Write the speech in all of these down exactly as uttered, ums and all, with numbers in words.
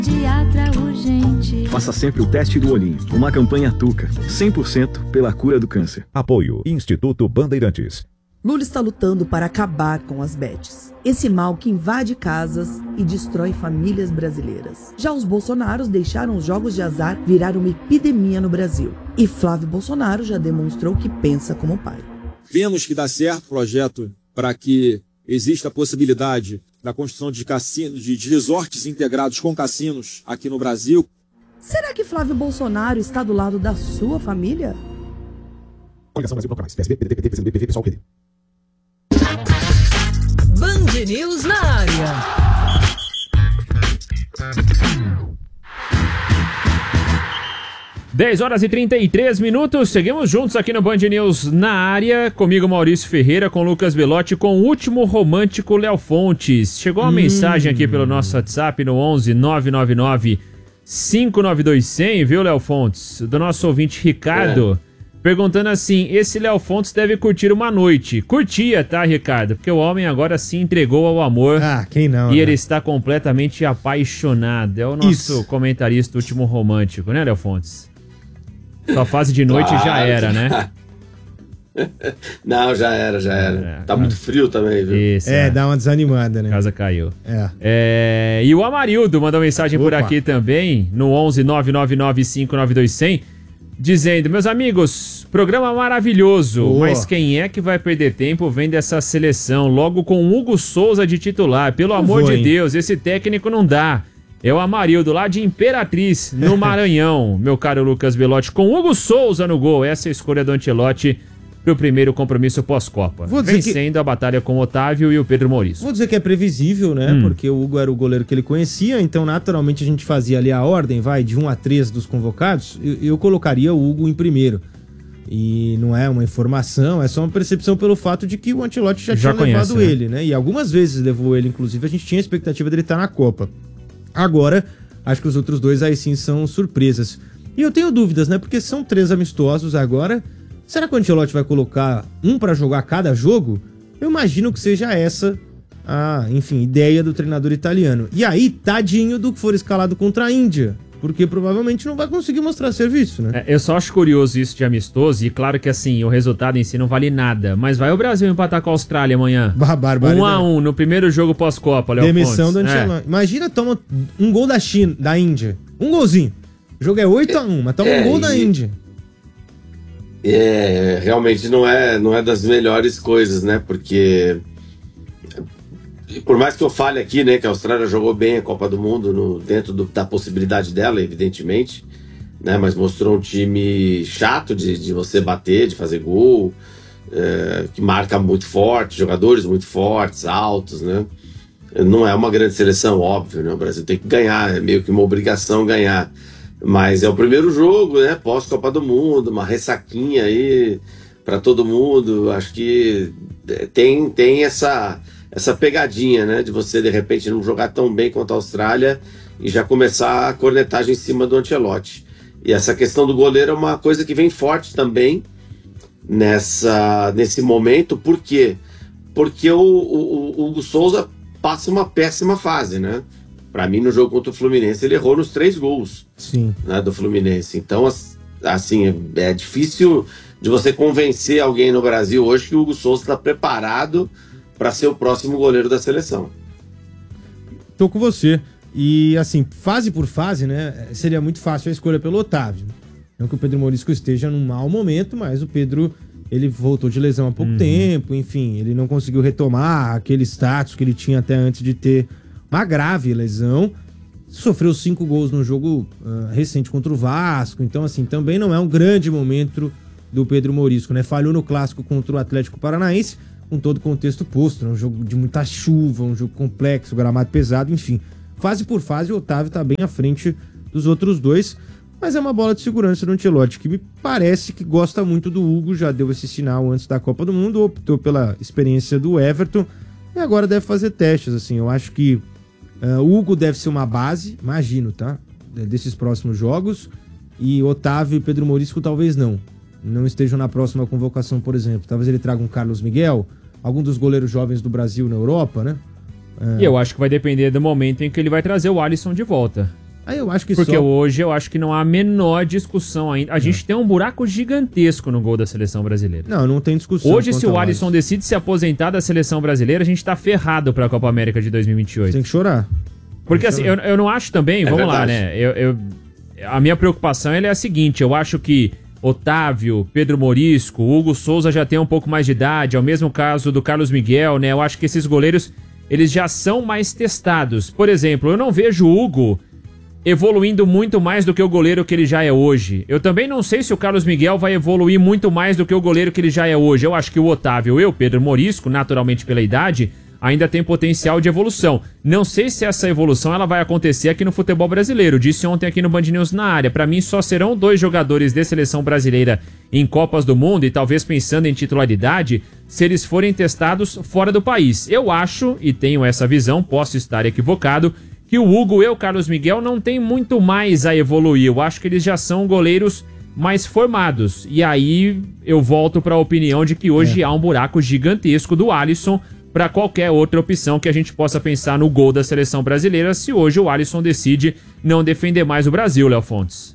Pediatra urgente. Faça sempre o teste do olhinho. Uma campanha Tuca, cem por cento pela cura do câncer. Apoio Instituto Bandeirantes. Lula está lutando para acabar com as bets. Esse mal que invade casas e destrói famílias brasileiras. Já os bolsonaros deixaram os jogos de azar virar uma epidemia no Brasil. E Flávio Bolsonaro já demonstrou que pensa como pai. Vemos que dá certo o projeto para que exista a possibilidade da construção de cassinos, de resorts integrados com cassinos aqui no Brasil. Será que Flávio Bolsonaro está do lado da sua família? Coligação Brasil Bloco Mais. P S B, P D T, P C B, P V, pessoal, P D. Band News na área. dez horas e trinta e três minutos, seguimos juntos aqui no Band News na área, comigo Maurício Ferreira, com Lucas Belotti, com o último romântico Léo Fontes. Chegou uma hum. mensagem aqui pelo nosso WhatsApp no onze nove nove nove cinco nove dois zero zero, viu, Léo Fontes? Do nosso ouvinte Ricardo, é. perguntando assim, esse Léo Fontes deve curtir uma noite. Curtia, tá, Ricardo? Porque o homem agora se entregou ao amor. Ah, quem não, E né? ele está completamente apaixonado. É o nosso Isso. comentarista último romântico, né, Léo Fontes? Sua fase de noite claro. já era, né? Não, já era, já era. É, tá muito frio também, viu? Isso, é, é, dá uma desanimada, né? A casa caiu. É. É, e o Amarildo mandou mensagem Opa. por aqui também, no onze nove nove nove cinco nove dois zero zero, dizendo, meus amigos, programa maravilhoso, Boa. mas quem é que vai perder tempo vendo essa seleção, logo com o Hugo Souza de titular? Pelo amor vou, de hein? Deus, esse técnico não dá. É o Amarildo, lá de Imperatriz, no Maranhão, meu caro Lucas Belotti, com Hugo Souza no gol. Essa é a escolha do Ancelotti pro primeiro compromisso pós-Copa. Vencendo que... a batalha com o Otávio e o Pedro Maurício. Vou dizer que é previsível, né? Hum. Porque o Hugo era o goleiro que ele conhecia, então naturalmente a gente fazia ali a ordem, vai, de um a três dos convocados, eu, eu colocaria o Hugo em primeiro. E não é uma informação, é só uma percepção pelo fato de que o Ancelotti já, já tinha conhece, levado né? ele, né? E algumas vezes levou ele, inclusive, a gente tinha a expectativa dele estar na Copa. Agora, acho que os outros dois aí sim são surpresas. E eu tenho dúvidas, né? Porque são três amistosos agora. Será que o Ancelotti vai colocar um pra jogar cada jogo? Eu imagino que seja essa a, enfim, ideia do treinador italiano. E aí, tadinho do que for escalado contra a Índia. Porque provavelmente não vai conseguir mostrar serviço, né? É, eu só acho curioso isso de amistoso. E claro que assim, o resultado em si não vale nada. Mas vai o Brasil empatar com a Austrália amanhã. Barbaridade. um a um no primeiro jogo pós-Copa, Léo Demissão Fontes. do Ancelotti. É. Imagina, toma um gol da China, da Índia. Um golzinho. O jogo é oito a um, mas toma é, um gol e... da Índia. É, realmente não é, não é das melhores coisas, né? Porque... por mais que eu fale aqui, né, que a Austrália jogou bem a Copa do Mundo no, dentro do, da possibilidade dela, evidentemente, né, mas mostrou um time chato de, de você bater, de fazer gol, é, que marca muito forte, jogadores muito fortes, altos, né? Não é uma grande seleção, óbvio, né? O Brasil tem que ganhar, é meio que uma obrigação ganhar. Mas é o primeiro jogo, né, pós-Copa do Mundo, uma ressaquinha aí para todo mundo. Acho que tem, tem essa... essa pegadinha, né, de você de repente não jogar tão bem quanto a Austrália e já começar a cornetagem em cima do Ancelotti. E essa questão do goleiro é uma coisa que vem forte também nessa, nesse momento. Por quê? Porque o, o, o Hugo Souza passa uma péssima fase, né? Para mim, no jogo contra o Fluminense, ele errou nos três gols Sim. Né, do Fluminense. Então, assim, é, é difícil de você convencer alguém no Brasil hoje que o Hugo Souza está preparado para ser o próximo goleiro da seleção. Tô com você. E assim, fase por fase, né? Seria muito fácil a escolha pelo Otávio. Não que o Pedro Maurício esteja num mau momento, mas o Pedro, ele voltou de lesão há pouco uhum. tempo, enfim, ele não conseguiu retomar aquele status que ele tinha até antes de ter uma grave lesão. Sofreu cinco gols no jogo uh, recente contra o Vasco, então assim, também não é um grande momento do Pedro Maurício, né? Falhou no clássico contra o Atlético Paranaense, com todo o contexto posto, né? Um jogo de muita chuva, um jogo complexo, gramado pesado, enfim. Fase por fase, o Otávio tá bem à frente dos outros dois, mas é uma bola de segurança do Ancelotti, que me parece que gosta muito do Hugo, já deu esse sinal antes da Copa do Mundo, optou pela experiência do Everton, e agora deve fazer testes, assim. Eu acho que uh, o Hugo deve ser uma base, imagino, tá? Desses próximos jogos, e Otávio e Pedro Maurício talvez não. Não estejam na próxima convocação, por exemplo. Talvez ele traga um Carlos Miguel, algum dos goleiros jovens do Brasil na Europa, né? É... E eu acho que vai depender do momento em que ele vai trazer o Alisson de volta. Aí eu acho que Porque só... hoje eu acho que não há a menor discussão ainda. A gente tem um buraco gigantesco no gol da seleção brasileira. Não, não tem discussão. Hoje, se o quanto a Alisson Alisson. decide se aposentar da seleção brasileira, a gente tá ferrado pra Copa América de dois mil e vinte e oito. Tem que chorar. Porque Tem que assim, chorar. eu, eu não acho também, É vamos lá, verdade. né? Eu, eu- a minha preocupação ela é a seguinte: eu acho que Otávio, Pedro Morisco, Hugo Souza já tem um pouco mais de idade, é o mesmo caso do Carlos Miguel, né? Eu acho que esses goleiros, eles já são mais testados. Por exemplo, eu não vejo o Hugo evoluindo muito mais do que o goleiro que ele já é hoje. Eu também não sei se o Carlos Miguel vai evoluir muito mais do que o goleiro que ele já é hoje. Eu acho que o Otávio e o Pedro Morisco, naturalmente pela idade, ainda tem potencial de evolução. Não sei se essa evolução ela vai acontecer aqui no futebol brasileiro. Disse ontem aqui no Band News na área. Para mim, só serão dois jogadores de seleção brasileira em Copas do Mundo e talvez pensando em titularidade se eles forem testados fora do país. Eu acho, e tenho essa visão, posso estar equivocado, que o Hugo e o Carlos Miguel não tem muito mais a evoluir. Eu acho que eles já são goleiros mais formados. E aí eu volto para a opinião de que hoje É. há um buraco gigantesco do Alisson para qualquer outra opção que a gente possa pensar no gol da seleção brasileira, se hoje o Alisson decide não defender mais o Brasil, Léo Fontes.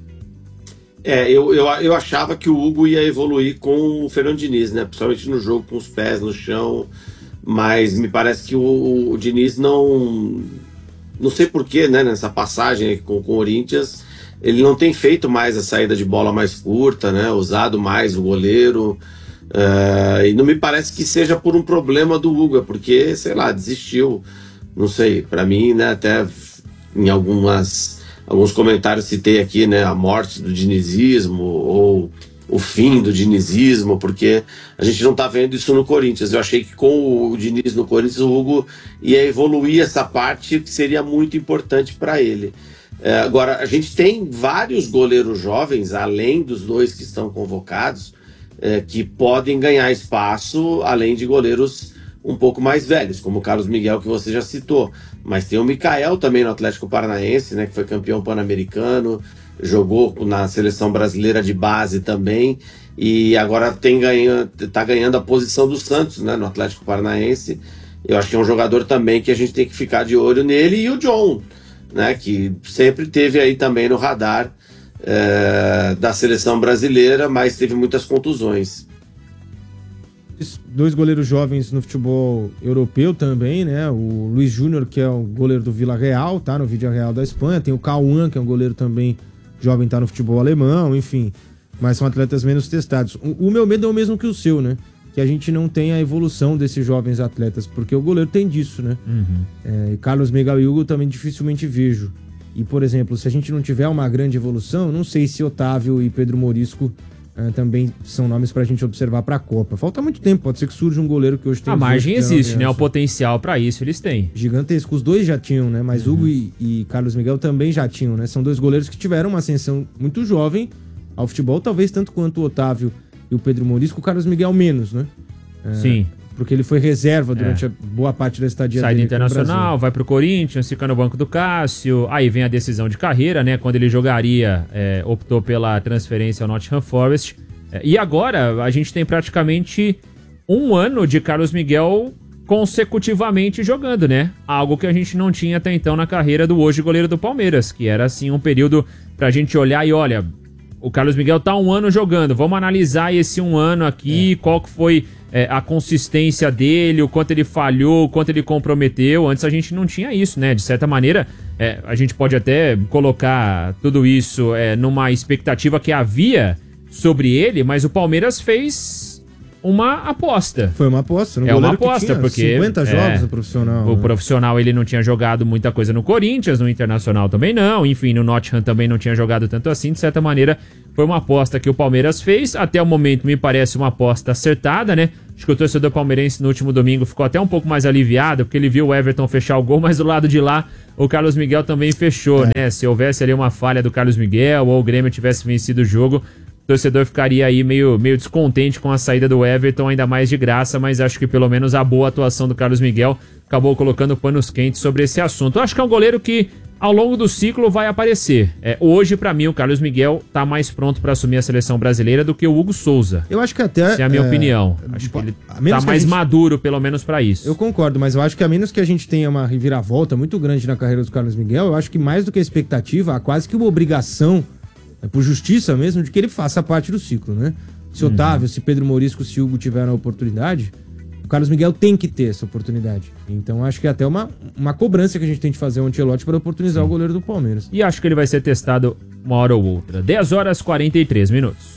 É, eu, eu, eu achava que o Hugo ia evoluir com o Fernando Diniz, né? Principalmente no jogo com os pés no chão, mas me parece que o, o Diniz não... Não sei porquê, né? Nessa passagem com, com o Corinthians, ele não tem feito mais a saída de bola mais curta, né? Usado mais o goleiro. Uh, e não me parece que seja por um problema do Hugo, é porque, sei lá, desistiu. Não sei, pra mim, né? Até em algumas, alguns comentários citei aqui, né? A morte do dinizismo ou o fim do dinizismo, porque a gente não tá vendo isso no Corinthians. Eu achei que com o Diniz no Corinthians, o Hugo ia evoluir essa parte que seria muito importante para ele. É, agora, a gente tem vários goleiros jovens, além dos dois que estão convocados, é, que podem ganhar espaço, além de goleiros um pouco mais velhos, como o Carlos Miguel, que você já citou. Mas tem o Mikael também no Atlético Paranaense, né, que foi campeão pan-americano, jogou na seleção brasileira de base também, e agora tem ganha, tá ganhando a posição do Santos, né, no Atlético Paranaense. Eu acho que é um jogador também que a gente tem que ficar de olho nele, e o John, né, que sempre teve aí também no radar é, da seleção brasileira, mas teve muitas contusões. Dois goleiros jovens no futebol europeu também, né? O Luiz Júnior, que é o goleiro do Villarreal, tá no Villarreal da Espanha. Tem o Cauã, que é um goleiro também jovem, tá no futebol alemão, enfim. Mas são atletas menos testados. O, o meu medo é o mesmo que o seu, né? Que a gente não tenha a evolução desses jovens atletas, porque o goleiro tem disso, né? Uhum. É, e Carlos Miguel e Hugo também dificilmente vejo. E, por exemplo, se a gente não tiver uma grande evolução, não sei se Otávio e Pedro Morisco uh, também são nomes pra gente observar pra Copa. Falta muito tempo, pode ser que surja um goleiro que hoje tem... A margem dezoito, existe, né? O criança. potencial pra isso eles têm. Gigantesco. Os dois já tinham, né? Mas Uhum. Hugo e, e Carlos Miguel também já tinham, né? São dois goleiros que tiveram uma ascensão muito jovem ao futebol, talvez tanto quanto o Otávio e o Pedro Morisco, o Carlos Miguel menos, né? É, Sim. Porque ele foi reserva durante é. a boa parte da estadia Sai do dele aqui no Internacional, Brasil. vai pro Corinthians, fica no banco do Cássio, aí vem a decisão de carreira, né? Quando ele jogaria, é, optou pela transferência ao Nottingham Forest. É, e agora a gente tem praticamente um ano de Carlos Miguel consecutivamente jogando, né? Algo que a gente não tinha até então na carreira do hoje goleiro do Palmeiras, que era assim um período pra gente olhar e olha, o Carlos Miguel tá um ano jogando, vamos analisar esse um ano aqui, é. qual que foi é, a consistência dele, o quanto ele falhou, o quanto ele comprometeu. Antes a gente não tinha isso, né? De certa maneira, é, a gente pode até colocar tudo isso é, numa expectativa que havia sobre ele, mas o Palmeiras fez uma aposta. Foi uma aposta. É uma aposta, porque cinquenta jogos é, no profissional. O né? profissional ele não tinha jogado muita coisa no Corinthians, no Internacional também não, enfim, no Nottingham também não tinha jogado tanto assim. De certa maneira, foi uma aposta que o Palmeiras fez. Até o momento me parece uma aposta acertada, né? Acho que o torcedor palmeirense no último domingo ficou até um pouco mais aliviado, porque ele viu o Everton fechar o gol, mas do lado de lá o Carlos Miguel também fechou, é. né? Se houvesse ali uma falha do Carlos Miguel ou o Grêmio tivesse vencido o jogo, o torcedor ficaria aí meio, meio descontente com a saída do Everton, ainda mais de graça, mas acho que pelo menos a boa atuação do Carlos Miguel acabou colocando panos quentes sobre esse assunto. Eu acho que é um goleiro que Ao longo do ciclo vai aparecer. É, hoje, pra mim, o Carlos Miguel tá mais pronto pra assumir a seleção brasileira do que o Hugo Souza. Eu acho que até... Essa é a minha é, opinião. Acho que ele tá mais gente... maduro, pelo menos, pra isso. Eu concordo, mas eu acho que a menos que a gente tenha uma reviravolta muito grande na carreira do Carlos Miguel, eu acho que mais do que a expectativa, há quase que uma obrigação, é por justiça mesmo, de que ele faça parte do ciclo, né? Se Uhum. Otávio, se Pedro Morisco, se Hugo tiveram a oportunidade, o Carlos Miguel tem que ter essa oportunidade. Então acho que é até uma, uma cobrança que a gente tem de fazer ao Ancelotti para oportunizar Sim. o goleiro do Palmeiras. E acho que ele vai ser testado uma hora ou outra. dez horas e quarenta e três minutos.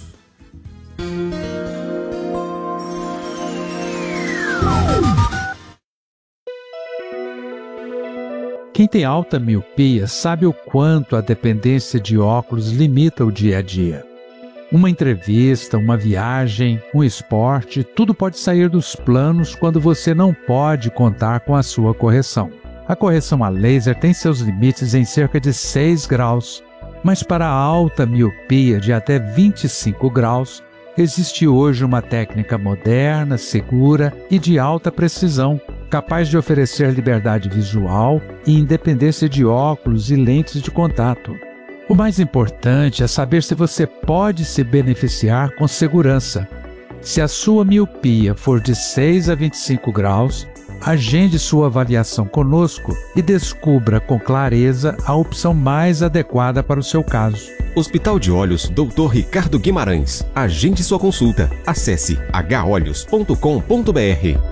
Quem tem alta miopia sabe o quanto a dependência de óculos limita o dia a dia. Uma entrevista, uma viagem, um esporte, tudo pode sair dos planos quando você não pode contar com a sua correção. A correção a laser tem seus limites em cerca de seis graus, mas para a alta miopia de até vinte e cinco graus, existe hoje uma técnica moderna, segura e de alta precisão, capaz de oferecer liberdade visual e independência de óculos e lentes de contato. O mais importante é saber se você pode se beneficiar com segurança. Se a sua miopia for de seis a vinte e cinco graus, agende sua avaliação conosco e descubra com clareza a opção mais adequada para o seu caso. Hospital de Olhos doutor Ricardo Guimarães. Agende sua consulta. Acesse h olhos ponto com ponto b r.